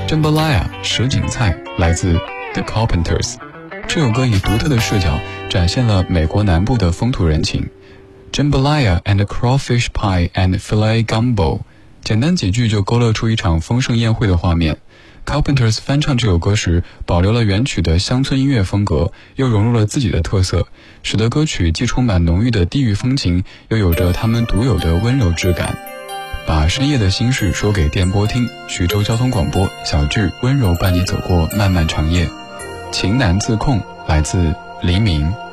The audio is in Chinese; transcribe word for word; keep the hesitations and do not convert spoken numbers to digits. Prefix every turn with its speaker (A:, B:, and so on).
A: Jambalaya 什锦菜来自 The Carpenters。 这首歌以独特的视角展现了美国南部的风土人情。 Jambalaya and crawfish pie and filet gumbo， 简单几句就勾勒出一场丰盛宴会的画面。 Carpenters 翻唱这首歌时保留了原曲的乡村音乐风格，又融入了自己的特色，使得歌曲既充满浓郁的地域风情，又有着他们独有的温柔质感。把深夜的心事说给电波听，徐州交通广播，小智温柔伴你走过漫漫长夜。情难自控来自黎明。